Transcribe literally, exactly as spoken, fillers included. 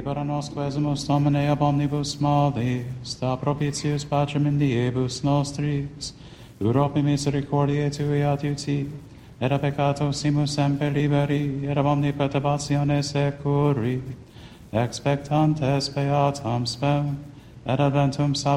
Libera nos quesumus Domine ab omnibus malis, da propitius pacem in diebus nostris, Europe misericordiae tui adiuti, et a peccato simus semper liberi, et ab omni perturbatione securi, expectantes beatam spem, et adventum